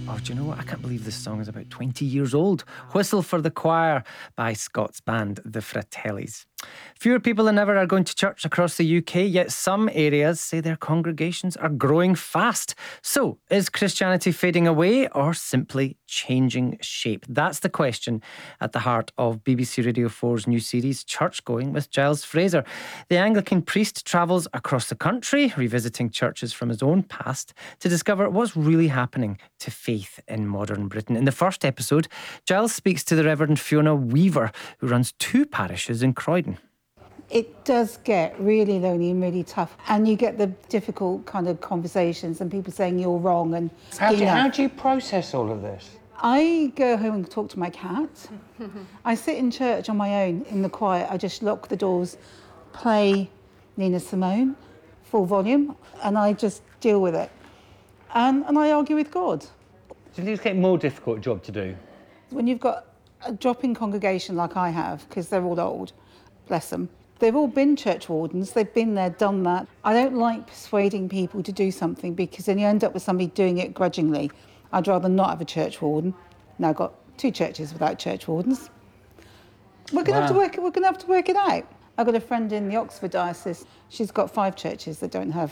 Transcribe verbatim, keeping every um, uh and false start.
Oh, do you know what? I can't believe this song is about twenty years old. Whistle for the Choir by Scots band The Fratellis. Fewer people than ever are going to church across the U K, yet some areas say their congregations are growing fast. So, is Christianity fading away or simply changing shape? That's the question at the heart of B B C Radio four's new series, Church Going with Giles Fraser. The Anglican priest travels across the country, revisiting churches from his own past to discover what's really happening to faith in modern Britain. In the first episode, Giles speaks to the Reverend Fiona Weaver, who runs two parishes in Croydon. It does get really lonely and really tough, and you get the difficult kind of conversations and people saying you're wrong. And how do, you know, how do you process all of this? I go home and talk to my cat. I sit in church on my own in the quiet. I just lock the doors, play Nina Simone, full volume, and I just deal with it. And, and I argue with God. So these get more difficult job to do? When you've got a drop-in congregation like I have, because they're all old, bless them, they've all been church wardens, they've been there, done that. I don't like persuading people to do something because then you end up with somebody doing it grudgingly. I'd rather not have a church warden. Now I've got two churches without church wardens. We're going wow. to have to work. We're going to have to work it out. I've got a friend in the Oxford diocese. She's got five churches that don't have